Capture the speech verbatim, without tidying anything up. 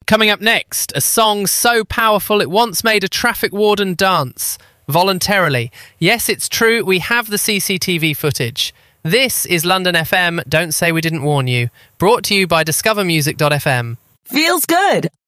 Coming up next, a song so powerful it once made a traffic warden dance. Voluntarily. Yes, it's true, we have the C C T V footage. This is London F M, Don't Say We Didn't Warn You. Brought to you by discover music dot f m. Feels good.